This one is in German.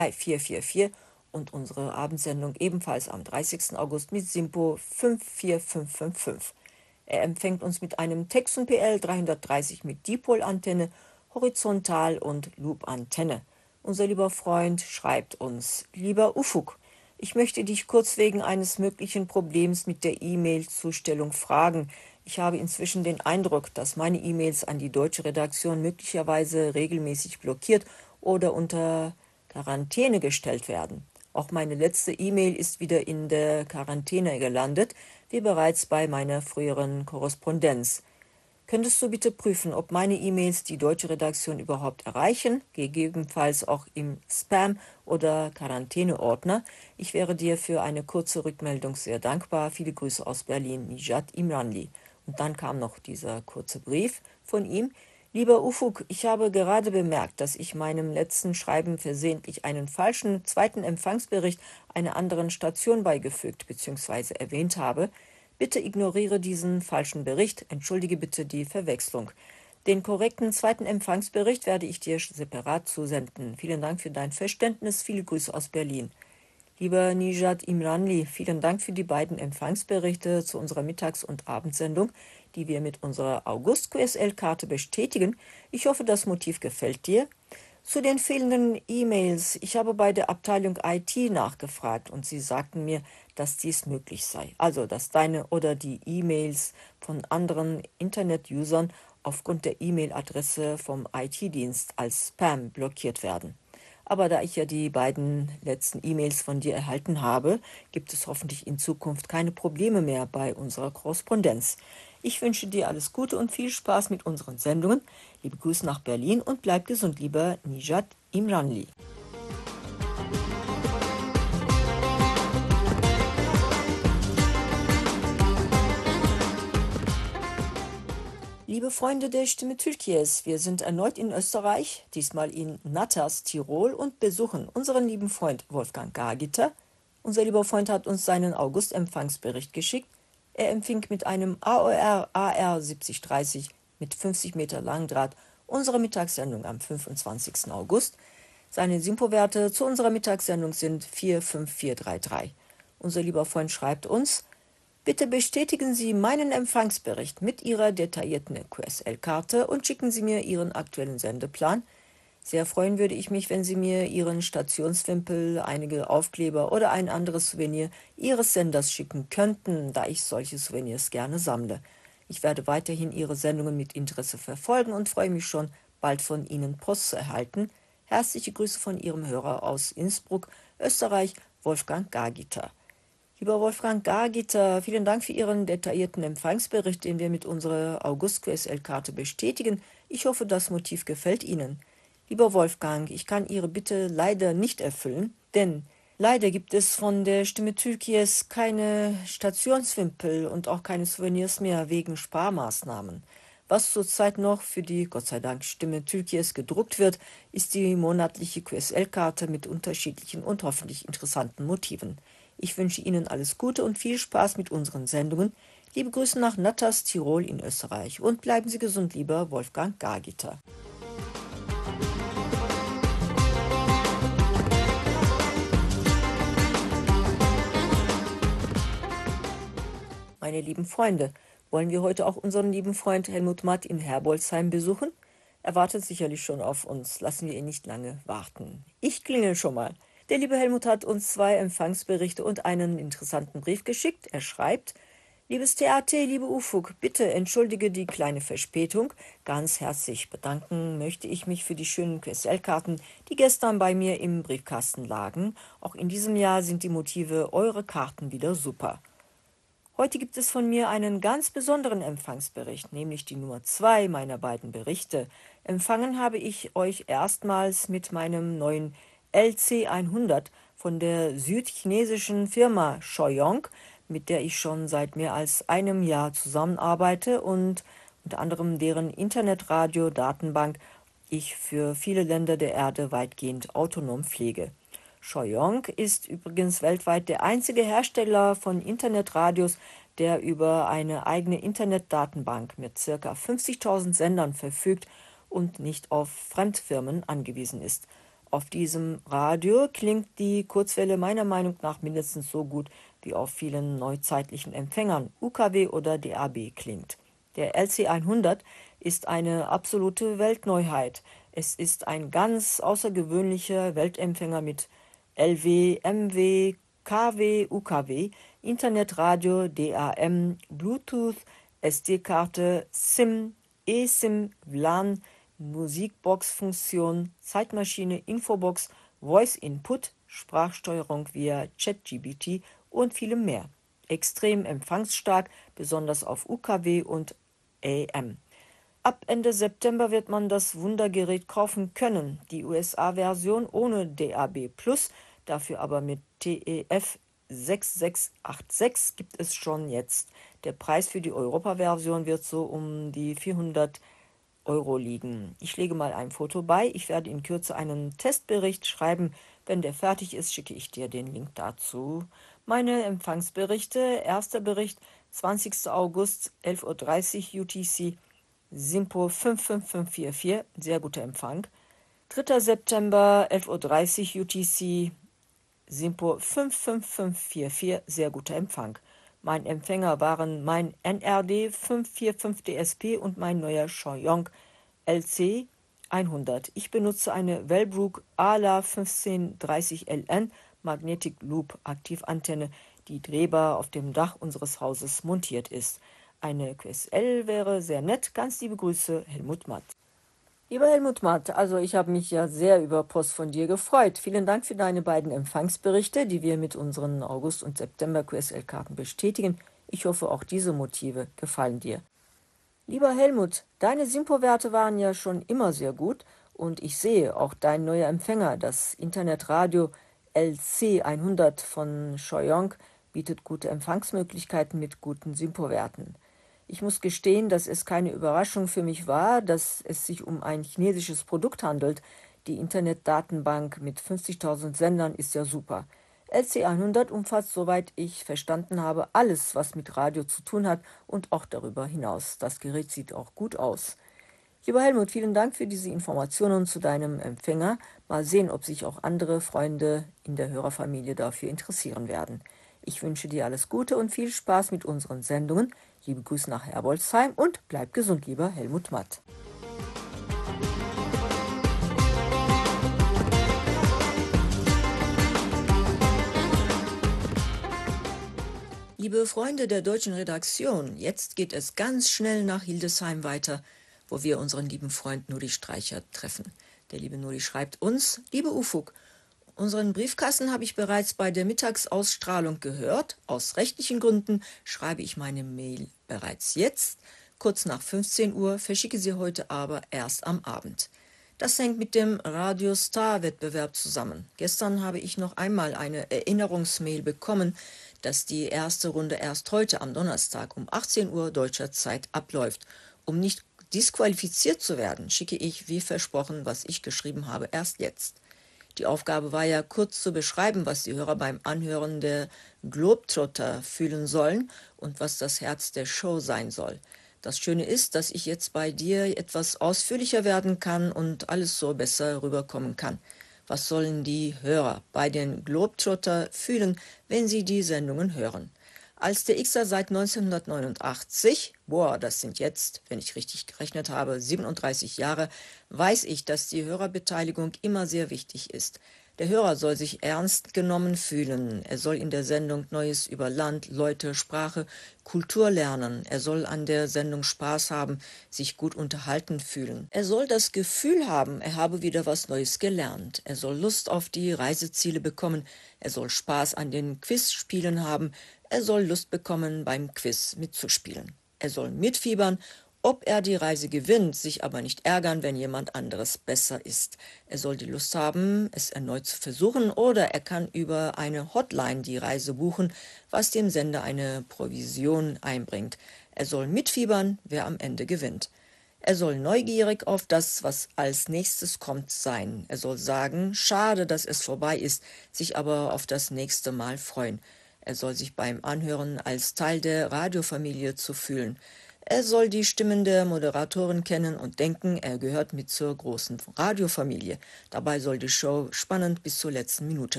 444 und unsere Abendsendung ebenfalls am 30. August mit Simpo 54555. Er empfängt uns mit einem Texon PL 330 mit Dipolantenne, Horizontal- und Loop-Antenne. Unser lieber Freund schreibt uns: Lieber Ufuk, ich möchte dich kurz wegen eines möglichen Problems mit der E-Mail-Zustellung fragen. Ich habe inzwischen den Eindruck, dass meine E-Mails an die deutsche Redaktion möglicherweise regelmäßig blockiert oder unter Quarantäne gestellt werden. Auch meine letzte E-Mail ist wieder in der Quarantäne gelandet, wie bereits bei meiner früheren Korrespondenz. Könntest du bitte prüfen, ob meine E-Mails die deutsche Redaktion überhaupt erreichen, gegebenenfalls auch im Spam- oder Quarantäneordner? Ich wäre dir für eine kurze Rückmeldung sehr dankbar. Viele Grüße aus Berlin, Nijat Imranli. Und dann kam noch dieser kurze Brief von ihm. Lieber Ufuk, ich habe gerade bemerkt, dass ich meinem letzten Schreiben versehentlich einen falschen zweiten Empfangsbericht einer anderen Station beigefügt bzw. erwähnt habe. Bitte ignoriere diesen falschen Bericht, entschuldige bitte die Verwechslung. Den korrekten zweiten Empfangsbericht werde ich dir separat zusenden. Vielen Dank für dein Verständnis. Viele Grüße aus Berlin. Lieber Nijat Imranli, vielen Dank für die beiden Empfangsberichte zu unserer Mittags- und Abendsendung, die wir mit unserer August-QSL-Karte bestätigen. Ich hoffe, das Motiv gefällt dir. Zu den fehlenden E-Mails. Ich habe bei der Abteilung IT nachgefragt und sie sagten mir, dass dies möglich sei. Also, dass deine oder die E-Mails von anderen Internet-Usern aufgrund der E-Mail-Adresse vom IT-Dienst als Spam blockiert werden. Aber da ich ja die beiden letzten E-Mails von dir erhalten habe, gibt es hoffentlich in Zukunft keine Probleme mehr bei unserer Korrespondenz. Ich wünsche dir alles Gute und viel Spaß mit unseren Sendungen. Liebe Grüße nach Berlin und bleib gesund, lieber Nijat Imranli. Liebe Freunde der Stimme Türkies, wir sind erneut in Österreich, diesmal in Natas, Tirol und besuchen unseren lieben Freund Wolfgang Gagiter. Unser lieber Freund hat uns seinen August-Empfangsbericht geschickt. Er empfing mit einem AOR AR 7030 mit 50 Meter Langdraht unsere Mittagssendung am 25. August. Seine Simpo-Werte zu unserer Mittagssendung sind 45433. Unser lieber Freund schreibt uns: Bitte bestätigen Sie meinen Empfangsbericht mit Ihrer detaillierten QSL-Karte und schicken Sie mir Ihren aktuellen Sendeplan. Sehr freuen würde ich mich, wenn Sie mir Ihren Stationswimpel, einige Aufkleber oder ein anderes Souvenir Ihres Senders schicken könnten, da ich solche Souvenirs gerne sammle. Ich werde weiterhin Ihre Sendungen mit Interesse verfolgen und freue mich schon, bald von Ihnen Post zu erhalten. Herzliche Grüße von Ihrem Hörer aus Innsbruck, Österreich, Wolfgang Gagiter. Lieber Wolfgang Gagiter, vielen Dank für Ihren detaillierten Empfangsbericht, den wir mit unserer August-QSL-Karte bestätigen. Ich hoffe, das Motiv gefällt Ihnen. Lieber Wolfgang, ich kann Ihre Bitte leider nicht erfüllen, denn leider gibt es von der Stimme Türkies keine Stationswimpel und auch keine Souvenirs mehr wegen Sparmaßnahmen. Was zurzeit noch für die, Gott sei Dank, Stimme Türkies gedruckt wird, ist die monatliche QSL-Karte mit unterschiedlichen und hoffentlich interessanten Motiven. Ich wünsche Ihnen alles Gute und viel Spaß mit unseren Sendungen. Liebe Grüße nach Natas, Tirol in Österreich. Und bleiben Sie gesund, lieber Wolfgang Gagiter. Meine lieben Freunde, wollen wir heute auch unseren lieben Freund Helmut Matt in Herbolzheim besuchen? Er wartet sicherlich schon auf uns. Lassen wir ihn nicht lange warten. Ich klingel schon mal. Der liebe Helmut hat uns 2 Empfangsberichte und einen interessanten Brief geschickt. Er schreibt: Liebes TAT, liebe Ufuk, bitte entschuldige die kleine Verspätung. Ganz herzlich bedanken möchte ich mich für die schönen QSL-Karten, die gestern bei mir im Briefkasten lagen. Auch in diesem Jahr sind die Motive eurer Karten wieder super. Heute gibt es von mir einen ganz besonderen Empfangsbericht, nämlich die Nummer 2 meiner beiden Berichte. Empfangen habe ich euch erstmals mit meinem neuen LC100 von der südchinesischen Firma Shoyong, mit der ich schon seit mehr als einem Jahr zusammenarbeite und unter anderem deren Internetradio-Datenbank ich für viele Länder der Erde weitgehend autonom pflege. Shoyong ist übrigens weltweit der einzige Hersteller von Internetradios, der über eine eigene Internetdatenbank mit ca. 50.000 Sendern verfügt und nicht auf Fremdfirmen angewiesen ist. Auf diesem Radio klingt die Kurzwelle meiner Meinung nach mindestens so gut wie auf vielen neuzeitlichen Empfängern, UKW oder DAB klingt. Der LC100 ist eine absolute Weltneuheit. Es ist ein ganz außergewöhnlicher Weltempfänger mit LW, MW, KW, UKW, Internetradio, DAM, Bluetooth, SD-Karte, SIM, eSIM, WLAN, Musikbox-Funktion, Zeitmaschine, Infobox, Voice Input, Sprachsteuerung via ChatGPT und vielem mehr. Extrem empfangsstark, besonders auf UKW und AM. Ab Ende September wird man das Wundergerät kaufen können. Die USA-Version ohne DAB+, dafür aber mit TEF 6686 gibt es schon jetzt. Der Preis für die Europa-Version wird so um die 400 € liegen. Ich lege mal ein Foto bei. Ich werde in Kürze einen Testbericht schreiben. Wenn der fertig ist, schicke ich dir den Link dazu. Meine Empfangsberichte. Erster Bericht, 20. August, 11:30 Uhr UTC, Simpo 55544, sehr guter Empfang. 3. September, 11:30 Uhr UTC, Simpo 55544, sehr guter Empfang. Mein Empfänger waren mein NRD 545 DSP und mein neuer Xiaoyong LC 100. Ich benutze eine Wellbrook ALA 1530LN Magnetic Loop Aktivantenne, die drehbar auf dem Dach unseres Hauses montiert ist. Eine QSL wäre sehr nett. Ganz liebe Grüße, Helmut Matt. Lieber Helmut Matt, also ich habe mich ja sehr über Post von dir gefreut. Vielen Dank für deine beiden Empfangsberichte, die wir mit unseren August- und September-QSL-Karten bestätigen. Ich hoffe, auch diese Motive gefallen dir. Lieber Helmut, deine Simpo-Werte waren ja schon immer sehr gut und ich sehe, auch dein neuer Empfänger, das Internetradio LC100 von Xiaoyong, bietet gute Empfangsmöglichkeiten mit guten Simpo-Werten. Ich muss gestehen, dass es keine Überraschung für mich war, dass es sich um ein chinesisches Produkt handelt. Die Internetdatenbank mit 50.000 Sendern ist ja super. LC100 umfasst, soweit ich verstanden habe, alles, was mit Radio zu tun hat und auch darüber hinaus. Das Gerät sieht auch gut aus. Lieber Helmut, vielen Dank für diese Informationen zu deinem Empfänger. Mal sehen, ob sich auch andere Freunde in der Hörerfamilie dafür interessieren werden. Ich wünsche dir alles Gute und viel Spaß mit unseren Sendungen. Liebe Grüße nach Herbolzheim und bleib gesund, lieber Helmut Matt. Liebe Freunde der deutschen Redaktion, jetzt geht es ganz schnell nach Hildesheim weiter, wo wir unseren lieben Freund Nuri Streicher treffen. Der liebe Nuri schreibt uns: Liebe Ufuk, unseren Briefkasten habe ich bereits bei der Mittagsausstrahlung gehört. Aus rechtlichen Gründen schreibe ich meine Mail bereits jetzt, kurz nach 15 Uhr, verschicke sie heute aber erst am Abend. Das hängt mit dem Radio Star Wettbewerb zusammen. Gestern habe ich noch einmal eine Erinnerungsmail bekommen, dass die erste Runde erst heute am Donnerstag um 18 Uhr deutscher Zeit abläuft. Um nicht disqualifiziert zu werden, schicke ich, wie versprochen, was ich geschrieben habe, erst jetzt. Die Aufgabe war ja, kurz zu beschreiben, was die Hörer beim Anhören der Globetrotter fühlen sollen und was das Herz der Show sein soll. Das Schöne ist, dass ich jetzt bei dir etwas ausführlicher werden kann und alles so besser rüberkommen kann. Was sollen die Hörer bei den Globetrotter fühlen, wenn sie die Sendungen hören? Als der Xer seit 1989, das sind jetzt, wenn ich richtig gerechnet habe, 37 Jahre, weiß ich, dass die Hörerbeteiligung immer sehr wichtig ist. Der Hörer soll sich ernst genommen fühlen. Er soll in der Sendung Neues über Land, Leute, Sprache, Kultur lernen. Er soll an der Sendung Spaß haben, sich gut unterhalten fühlen. Er soll das Gefühl haben, er habe wieder was Neues gelernt. Er soll Lust auf die Reiseziele bekommen. Er soll Spaß an den Quizspielen haben. Er soll Lust bekommen, beim Quiz mitzuspielen. Er soll mitfiebern, ob er die Reise gewinnt, sich aber nicht ärgern, wenn jemand anderes besser ist. Er soll die Lust haben, es erneut zu versuchen, oder er kann über eine Hotline die Reise buchen, was dem Sender eine Provision einbringt. Er soll mitfiebern, wer am Ende gewinnt. Er soll neugierig auf das, was als nächstes kommt, sein. Er soll sagen, schade, dass es vorbei ist, sich aber auf das nächste Mal freuen. Er soll sich beim Anhören als Teil der Radiofamilie zu fühlen. Er soll die Stimmen der Moderatoren kennen und denken, er gehört mit zur großen Radiofamilie. Dabei soll die Show spannend bis zur letzten Minute